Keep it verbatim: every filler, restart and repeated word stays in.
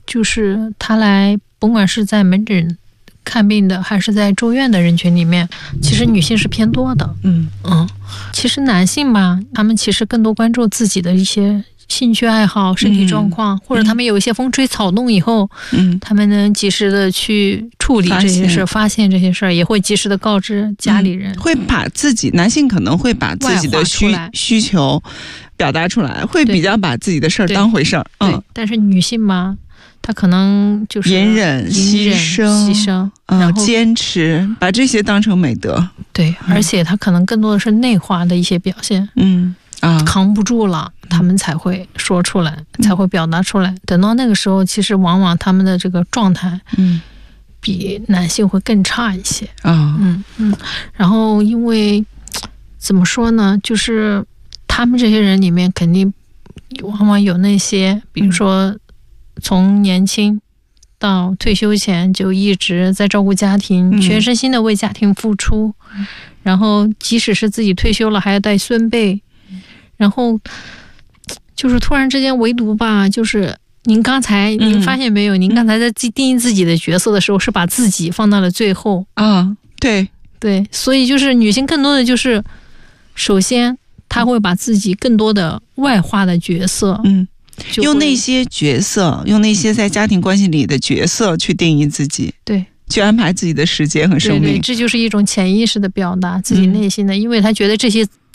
就是他来甭管是在门诊看病的还是在住院的人群里面，其实女性是偏多的。嗯嗯，其实男性吧，他们其实更多关注自己的一些兴趣爱好、身体状况，嗯、或者他们有一些风吹草动以后，嗯，他们能及时的去处理这些事，发现这些事儿，也会及时的告知家里人， 嗯、会把自己男性可能会把自己的需需求表达出来，会比较把自己的事儿当回事儿。嗯， 对，但是女性嘛。他可能就是隐忍、牺牲、 牺牲，然后坚持，把这些当成美德。 对，而且他可能更多的是内化的一些表现。嗯啊，扛不住了，他们才会说出来，嗯、才会表达出来。等到那个时候，其实往往他们的这个状态，嗯，比男性会更差一些啊。嗯嗯，然后因为怎么说呢，就是他们这些人里面，肯定往往有那些，比如说。嗯从年轻到退休前就一直在照顾家庭，嗯、全身心的为家庭付出，嗯、然后即使是自己退休了还要带孙辈，嗯、然后就是突然之间唯独吧，就是您刚才、嗯、您发现没有，您刚才在定义自己的角色的时候是把自己放到了最后啊，对对，所以就是女性更多的就是首先她会把自己更多的外化的角色，嗯。 用那些角色，用那些在家庭关系里的角色去定义自己， 对， 去安排自己的时间和生命。 对对，这就是一种潜意识的表达，自己内心的，嗯、因为他觉得这些